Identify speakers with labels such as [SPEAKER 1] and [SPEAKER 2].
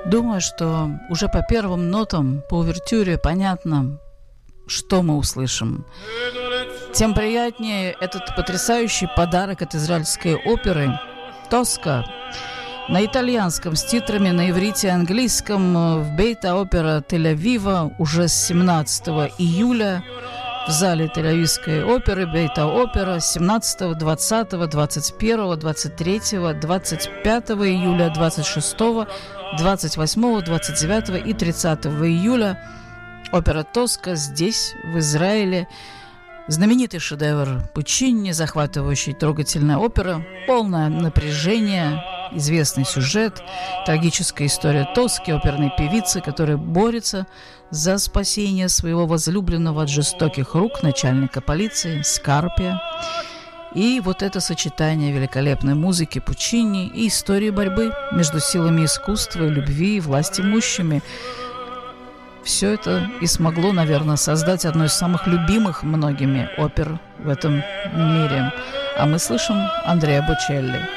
[SPEAKER 1] Думаю, что уже по первым нотам, по увертюре понятно, что мы услышим. Тем приятнее этот потрясающий подарок от израильской оперы «Тоска» на итальянском с титрами на иврите и английском в Бейт-опера Тель-Авива уже с 17 июля в зале Тель-Авивской оперы Бейт-опера с 17, 20, 21, 23, 25 июля, 26, 28, 29 и 30 июля. Опера «Тоска» здесь, в Израиле. Знаменитый шедевр Пуччини, захватывающий трогательная опера, полное напряжение, известный сюжет, трагическая история Тоски, оперной певицы, которая борется за спасение своего возлюбленного от жестоких рук начальника полиции Скарпия. И вот это сочетание великолепной музыки Пуччини и истории борьбы между силами искусства, любви и власть имущими. Все это и смогло, наверное, создать одну из самых любимых многими опер в этом мире. А мы слышим Андреа Бочелли.